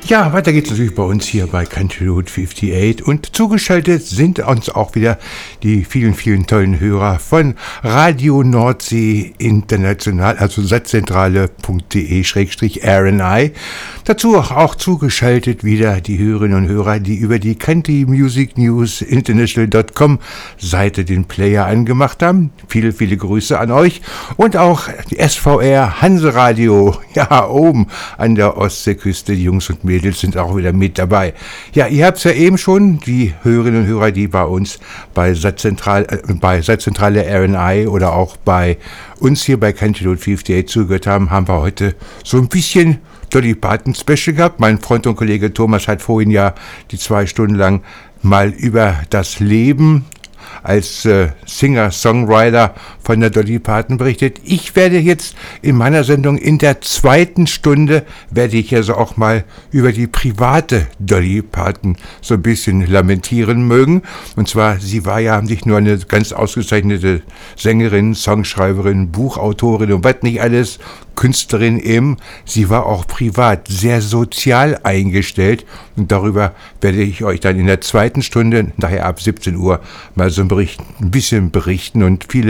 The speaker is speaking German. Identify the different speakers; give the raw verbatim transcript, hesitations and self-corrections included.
Speaker 1: Ja, weiter geht's natürlich bei uns hier bei Country Route achtundfünfzig und zugeschaltet sind uns auch wieder die vielen, vielen tollen Hörer von Radio Nordsee International, also satzzentrale punkt de schrägstrich R N I. Dazu auch zugeschaltet wieder die Hörerinnen und Hörer, die über die Country Music News International Punkt com Seite den Player angemacht haben. Viele, viele Grüße an euch und auch die S V R Hanseradio, ja, oben an der Ostseeküste, die Jungs und Mädels sind auch wieder mit dabei. Ja, ihr habt es ja eben schon, die Hörerinnen und Hörer, die bei uns bei Satzzentral, äh, bei Satzzentrale R N I oder auch bei uns hier bei Country Route achtundfünfzig zugehört haben, haben wir heute so ein bisschen Dolly Parton Special gehabt. Mein Freund und Kollege Thomas hat vorhin ja die zwei Stunden lang mal über das Leben als äh, Singer-Songwriter von der Dolly Parton berichtet. Ich werde jetzt in meiner Sendung in der zweiten Stunde, werde ich also auch mal über die private Dolly Parton so ein bisschen lamentieren mögen. Und zwar, sie war ja nicht nur eine ganz ausgezeichnete Sängerin, Songschreiberin, Buchautorin und was nicht alles, Künstlerin eben, sie war auch privat sehr sozial eingestellt und darüber werde ich euch dann in der zweiten Stunde, nachher ab siebzehn Uhr, mal so ein, Bericht, ein bisschen berichten und viele